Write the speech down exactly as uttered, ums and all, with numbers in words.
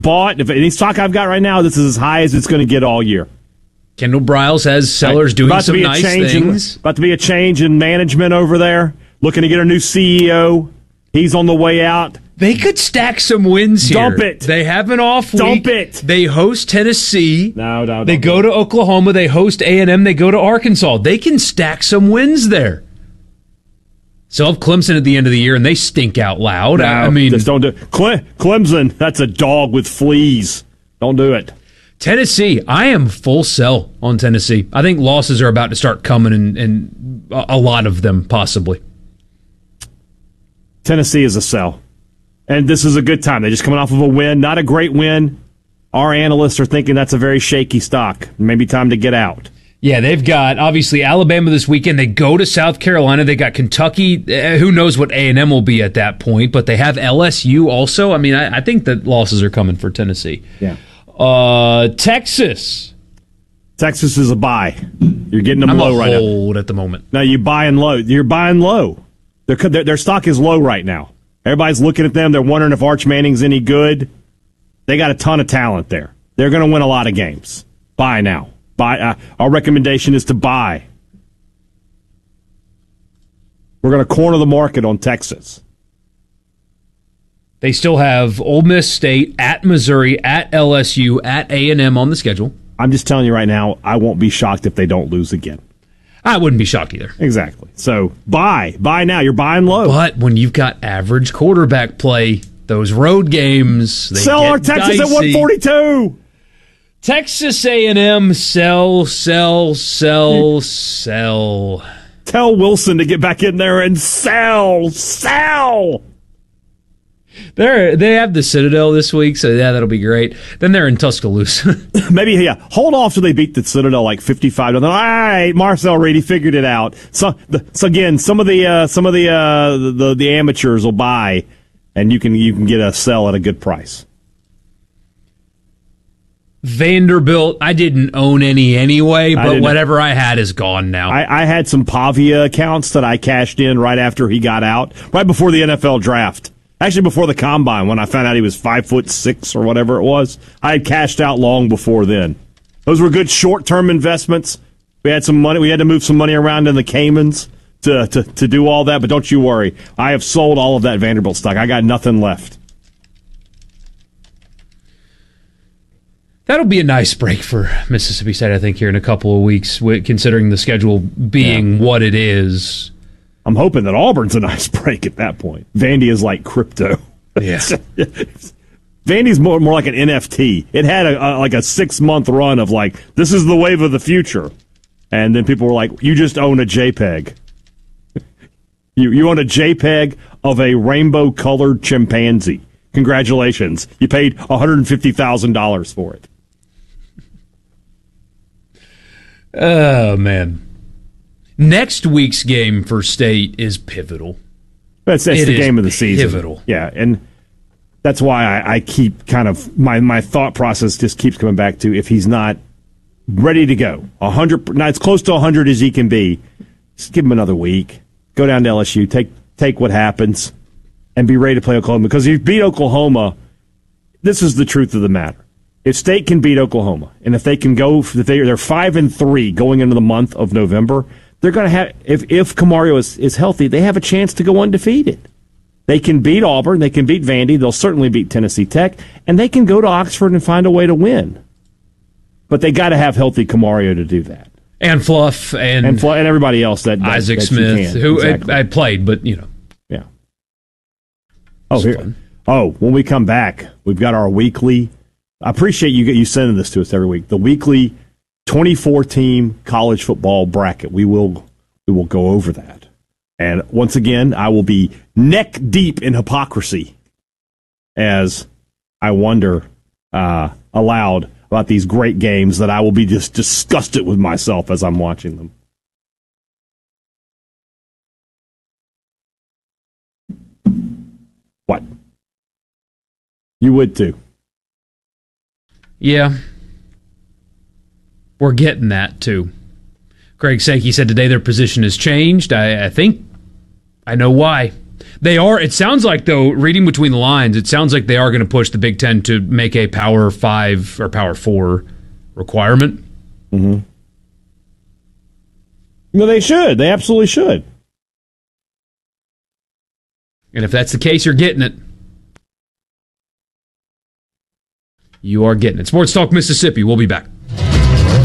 bought. If any stock I've got right now, this is as high as it's going to get all year. Kendall Briles has sellers right. doing about some to be nice a change things. In, about to be a change in management over there. Looking to get a new C E O. He's on the way out. They could stack some wins here. Dump it. They have an off week. Dump it. They host Tennessee. No, no, They go to Oklahoma. They host A and M. They go to Arkansas. They can stack some wins there. So have Clemson at the end of the year, and they stink out loud. No, I mean, just don't do it. Cle- Clemson, that's a dog with fleas. Don't do it. Tennessee, I am full sell on Tennessee. I think losses are about to start coming, and, and a lot of them possibly. Tennessee is a sell. And this is a good time. They're just coming off of a win. Not a great win. Our analysts are thinking that's a very shaky stock. Maybe time to get out. Yeah, they've got, obviously, Alabama this weekend. They go to South Carolina. They got Kentucky. Uh, who knows what A and M will be at that point. But they have L S U also. I mean, I, I think that losses are coming for Tennessee. Yeah. Uh, Texas. Texas is a buy. You're getting them I'm low a right now. hold at the moment. No, you're buying low. You're buying low. Their, their, their stock is low right now. Everybody's looking at them. They're wondering if Arch Manning's any good. They got a ton of talent there. They're going to win a lot of games. Buy now. Buy. Uh, our recommendation is to buy. We're going to corner the market on Texas. They still have Ole Miss State, at Missouri, at L S U, at A and M on the schedule. I'm just telling you right now, I won't be shocked if they don't lose again. I wouldn't be shocked either. Exactly. So buy. Buy now. You're buying low. But when you've got average quarterback play, those road games, they sell get our Texas dicey. at one forty-two. Texas A and M, sell, sell, sell, sell. Tell Wilson to get back in there and sell, sell. They're, they have the Citadel this week, so yeah, that'll be great. Then they're in Tuscaloosa. Maybe, yeah. Hold off till they beat the Citadel like fifty-five. All right, Marcel Reed, he figured it out. So, the, so again, some of the uh, some of the, uh, the the amateurs will buy, and you can you can get a sell at a good price. Vanderbilt, I didn't own any anyway, but whatever I had is gone now. I, I had some Pavia accounts that I cashed in right after he got out, right before the N F L draft. Actually, before the combine, when I found out he was five foot six or whatever it was, I had cashed out long before then. Those were good short-term investments. We had some money. We had to move some money around in the Caymans to, to, to do all that, but don't you worry. I have sold all of that Vanderbilt stock. I got nothing left. That'll be a nice break for Mississippi State, I think, here in a couple of weeks, considering the schedule being yeah. what it is. I'm hoping that Auburn's a nice break at that point. Vandy is like crypto. Yeah. Vandy's more more like an N F T. It had a, a like a six month run of like, this is the wave of the future, and then people were like, you just own a JPEG. you you own a JPEG of a rainbow colored chimpanzee. Congratulations, you paid one hundred fifty thousand dollars for it. Oh man. Next week's game for State is pivotal. That's, that's the game of the season. Pivotal. Yeah, and that's why I, I keep kind of, my, my thought process just keeps coming back to, if he's not ready to go, one hundred, now it's close to one hundred as he can be, just give him another week. Go down to L S U, take take what happens, and be ready to play Oklahoma. Because if you beat Oklahoma, this is the truth of the matter. If State can beat Oklahoma, and if they can go, if they, they're five and three going into the month of November, they're going to have, if, if Camario is, is healthy, they have a chance to go undefeated. They can beat Auburn, they can beat Vandy, they'll certainly beat Tennessee Tech, and they can go to Oxford and find a way to win. But they got to have healthy Camario to do that. And Fluff and and, Fluff, and everybody else that, that Isaac that Smith, can. who exactly. I, I played, but you know. Yeah. Oh, here. Fun. Oh, when we come back, we've got our weekly. I appreciate you you sending this to us every week. The weekly twenty-four team college football bracket. We will we will go over that. And once again, I will be neck deep in hypocrisy as I wonder uh, aloud about these great games that I will be just disgusted with myself as I'm watching them. What? You would too. Yeah. We're getting that too. Greg Sankey said today their position has changed. I, I think I know why. They are. It sounds like, though, reading between the lines, it sounds like they are going to push the Big Ten to make a Power Five or Power Four requirement. Mm-hmm. No, they should. They absolutely should. And if that's the case, you're getting it. You are getting it. Sports Talk Mississippi. We'll be back.